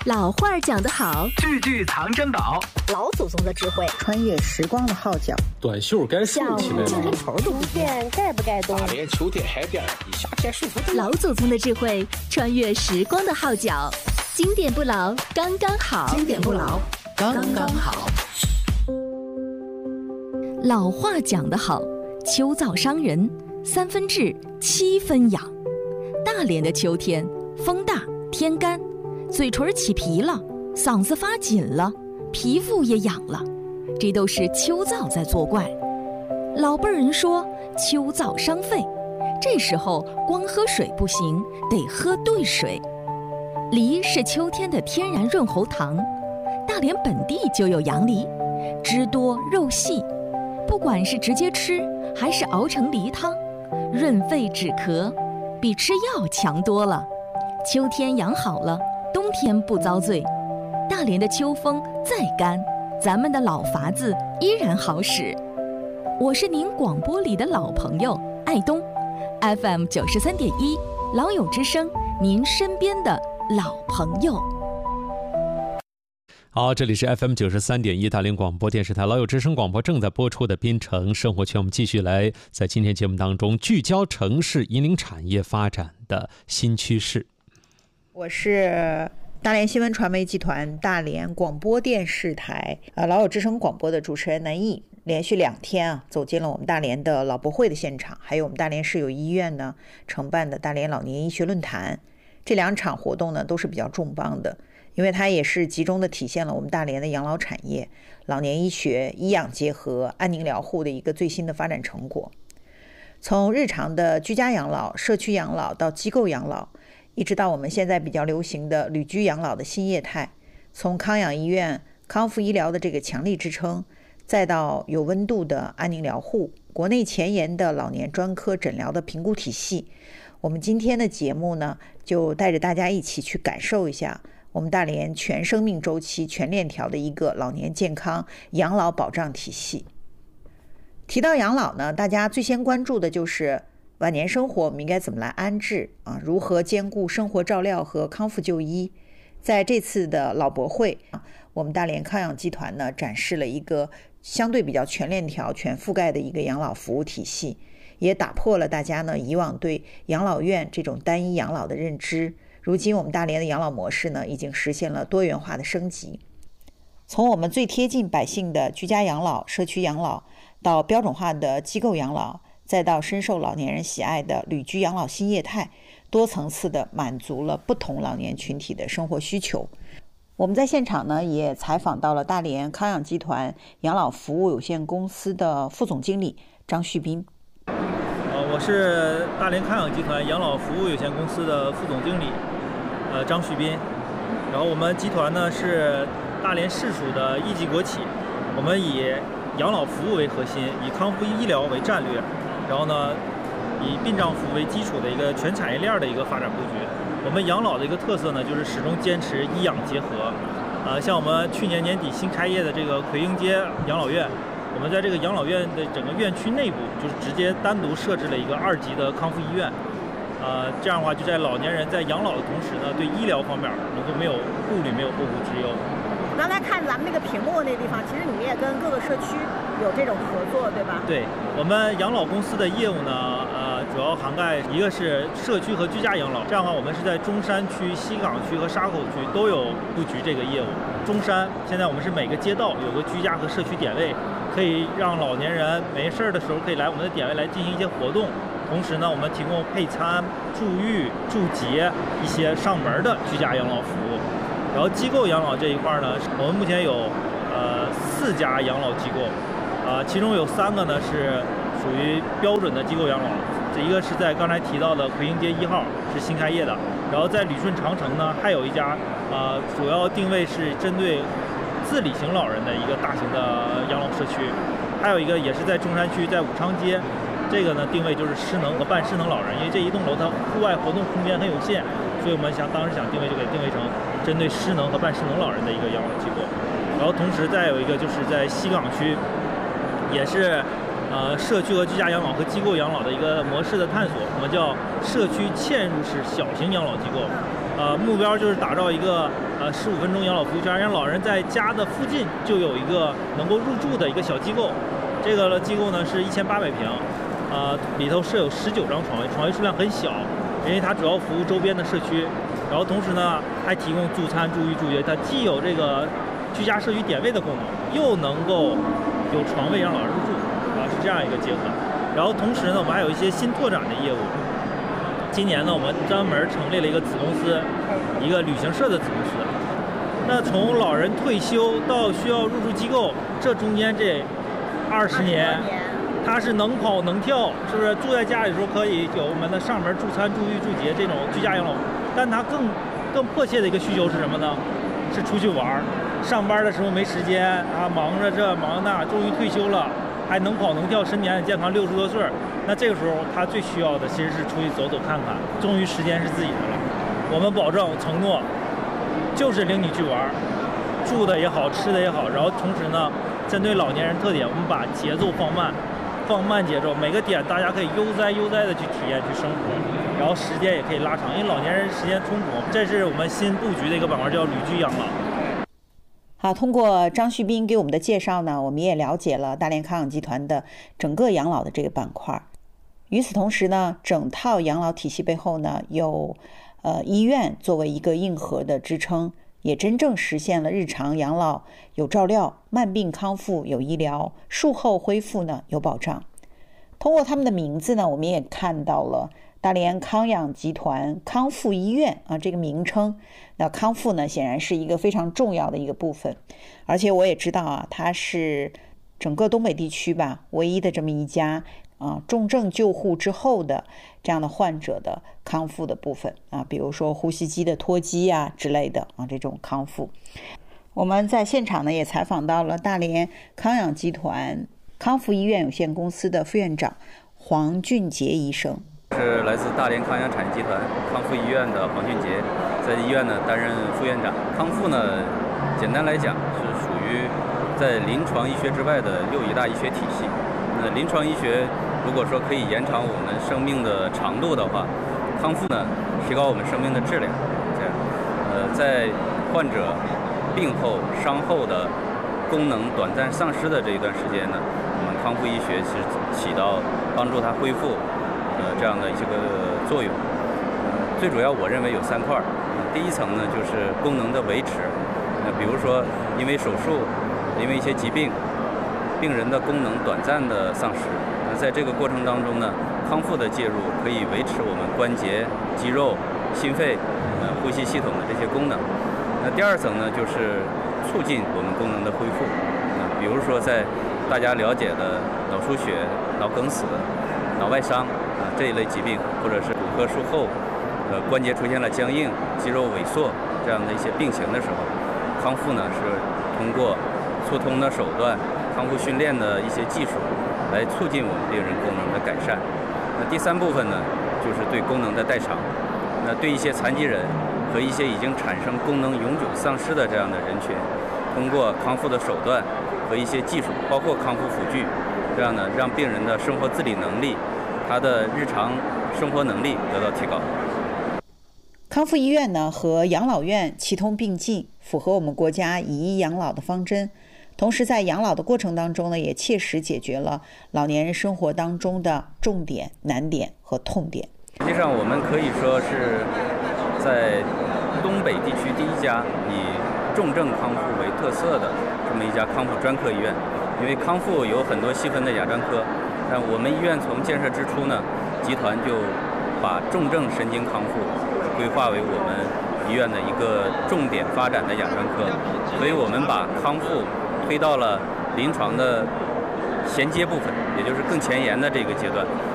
老话讲得好， 句句藏珍宝， 老祖宗的智慧， 穿越时光的号角， 短袖该竖起来了， 这头都不变，盖不盖冬？ 大连秋天海边，比夏天舒服多。 老祖宗的智慧，穿越时光的号角，经典不老，刚刚好。 经典不老，刚刚好。 老话讲得好，秋燥伤人，3分治7分养。大连的秋天，风大天干，嘴唇起皮了，嗓子发紧了，皮肤也痒了，这都是秋燥在作怪。老辈人说秋燥伤肺，这时候光喝水不行，得喝兑水。梨是秋天的天然润喉糖，大连本地就有洋梨，汁多肉细，不管是直接吃还是熬成梨汤，润肺止咳，比吃药强多了。秋天养好了，冬天不遭罪。大连的秋风再干，咱们的老法子依然好使。我是您广播里的老朋友爱东 ，FM 93.1，老友之声，您身边的老朋友。 好，这里是 FM 93.1大连广播电视台老友之声广播正在播出的滨城生活圈，我们继续来在今天节目当中聚焦城市引领产业发展的新趋势。 我是大连新闻传媒集团大连广播电视台老友之声广播的主持人南艺，连续2天走进了我们大连的老博会的现场，还有我们大连市有医院呢承办的大连老年医学论坛。这2场活动呢都是比较重磅的，因为它也是集中的体现了我们大连的养老产业、老年医学、医养结合、安宁疗护的一个最新的发展成果。从日常的居家养老、社区养老到机构养老，一直到我们现在比较流行的旅居养老的新业态，从康养医院、康复医疗的这个强力支撑，再到有温度的安宁疗护，国内前沿的老年专科诊疗的评估体系。我们今天的节目呢，就带着大家一起去感受一下我们大连全生命周期、全链条的一个老年健康养老保障体系。提到养老呢，大家最先关注的就是晚年生活我们应该怎么来安置啊？如何兼顾生活照料和康复就医？在这次的老博会，我们大连康养集团呢展示了一个相对比较全链条、全覆盖的一个养老服务体系，也打破了大家呢以往对养老院这种单一养老的认知。如今我们大连的养老模式呢已经实现了多元化的升级，从我们最贴近百姓的居家养老、社区养老，到标准化的机构养老，再到深受老年人喜爱的旅居养老新业态，多层次的满足了不同老年群体的生活需求。我们在现场呢也采访到了大连康养集团养老服务有限公司的副总经理张旭斌。 我是大连康养集团养老服务有限公司的副总经理张旭斌。然后我们集团呢是大连市属的一级国企，我们以养老服务为核心，以康复医疗为战略，然后呢以殡葬服务为基础的一个全产业链的一个发展布局。我们养老的一个特色呢，就是始终坚持医养结合。像我们去年年底新开业的这个奎英街养老院，我们在这个养老院的整个院区内部，就是直接单独设置了一个2级的康复医院。这样的话，就在老年人在养老的同时呢，对医疗方面能够没有顾虑，没有后顾之忧。 我刚才看咱们那个屏幕那地方，其实你们也跟各个社区有这种合作，对吧？ 对，我们养老公司的业务呢，主要涵盖一个是社区和居家养老。这样的话，我们是在中山区、西岗区和沙口区都有布局这个业务。中山现在我们是每个街道有个居家和社区点位，可以让老年人没事的时候可以来我们的点位来进行一些活动。同时呢，我们提供配餐、住浴、住节一些上门的居家养老服务。然后机构养老这一块呢，我们目前有4家养老机构，其中有3个呢是属于标准的机构养老。这一个是在刚才提到的奎英街1号是新开业的，然后在旅顺长城呢还有一家，主要定位是针对自理型老人的一个大型的养老社区，还有一个也是在中山区，在武昌街。这个呢定位就是失能和半失能老人，因为这一栋楼它户外活动空间很有限，所以我们当时想定位就给定位成针对失能和半失能老人的一个养老机构。然后同时再有一个就是在西岗区，也是社区和居家养老和机构养老的一个模式的探索，我们叫社区嵌入式小型养老机构。 目标就是打造一个15分钟养老服务圈，让老人在家的附近就有一个能够入住的一个小机构。这个机构呢是1800平，里头设有19张床位，床位数量很小，因为它主要服务周边的社区。然后同时呢还提供助餐、助浴、助学，它既有这个居家社区点位的功能，又能够有床位让老人入住，是这样一个结合。然后同时呢，我们还有一些新拓展的业务。今年呢，我们专门成立了一个子公司，一个旅行社的子公司。那从老人退休到需要入住机构，这中间这20年，他是能跑能跳，是不是？住在家里的时候可以有我们的上门助餐、助浴、助洁这种居家养老，但他更迫切的一个需求是什么呢？是出去玩，上班的时候没时间忙着这忙那，终于退休了。还能跑能跳，身体还很健康，60多岁，那这个时候他最需要的其实是出去走走看看，终于时间是自己的了。我们保证承诺，就是领你去玩，住的也好，吃的也好，然后同时呢，针对老年人特点，我们把节奏放慢节奏，每个点大家可以悠哉的去体验去生活，然后时间也可以拉长，因为老年人时间充足。这是我们新布局的一个板块，叫旅居养老。 好，通过张旭斌给我们的介绍呢，我们也了解了大连康养集团的整个养老的这个板块。与此同时呢，整套养老体系背后呢，有医院作为一个硬核的支撑，也真正实现了日常养老有照料，慢病康复有医疗，术后恢复呢有保障。通过他们的名字呢，我们也看到了大连康养集团康复医院这个名称。那康复呢，显然是一个非常重要的一个部分，而且我也知道它是整个东北地区吧唯一的这么一家重症救护之后的这样的患者的康复的部分比如说呼吸机的脱机之类的这种康复。我们在现场呢也采访到了大连康养集团康复医院有限公司的副院长黄俊杰医生。 是来自大连康养产业集团康复医院的黄俊杰，在医院呢担任副院长。康复呢，简单来讲是属于在临床医学之外的又一大医学体系。那临床医学如果说可以延长我们生命的长度的话，康复呢提高我们生命的质量。这样，在患者病后、伤后的功能短暂丧失的这一段时间呢，我们康复医学是起到帮助他恢复这样的一个作用。最主要我认为有3块。第一层呢就是功能的维持，比如说因为手术，因为一些疾病，病人的功能短暂的丧失，在这个过程当中呢，康复的介入可以维持我们关节、肌肉、心肺、呼吸系统的这些功能。那第2层呢就是促进我们功能的恢复，比如说在大家了解的脑出血、脑梗死、脑外伤这一类疾病，或者是骨科术后关节出现了僵硬、肌肉萎缩这样的一些病情的时候，康复呢是通过促通的手段、康复训练的一些技术来促进我们病人功能的改善。那第3部分呢就是对功能的代偿。那对一些残疾人和一些已经产生功能永久丧失的这样的人群，通过康复的手段和一些技术，包括康复辅具，这样呢让病人的生活自理能力、他的日常生活能力得到提高。 康复医院呢和养老院齐通并进，符合我们国家以医养老的方针。同时在养老的过程当中呢，也切实解决了老年人生活当中的重点、难点和痛点。 实际上我们可以说是在东北地区第一家以重症康复为特色的这么一家康复专科医院。因为康复有很多细分的亚专科，但我们医院从建设之初呢，集团就把重症神经康复规划为我们医院的一个重点发展的亚专科，所以我们把康复推到了临床的衔接部分，也就是更前沿的这个阶段。